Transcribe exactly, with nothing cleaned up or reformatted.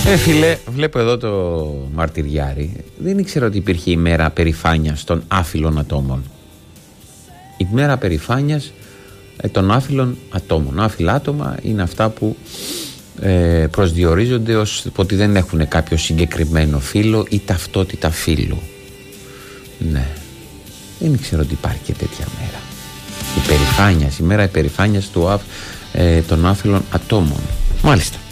Ε, φίλε, βλέπω εδώ το μαρτυριάρι. Δεν ήξερα ότι υπήρχε ημέρα περηφάνειας των άφυλων ατόμων. Η μέρα περηφάνειας ε, των άφυλων ατόμων. Άφυλα άτομα είναι αυτά που ε, προσδιορίζονται ως ότι δεν έχουν κάποιο συγκεκριμένο φύλο ή ταυτότητα φύλου. Ναι. Δεν ήξερα ότι υπάρχει και τέτοια μέρα. Η περηφάνειας, η μέρα περηφάνειας του, ε, των άφυλων ατόμων. Μάλιστα.